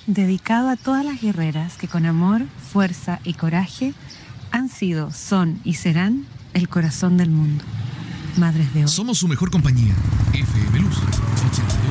dedicado a todas las guerreras que con amor, fuerza y coraje han sido, son y serán el corazón del mundo. Madres de hoy. Somos su mejor compañía. FM Luz 82.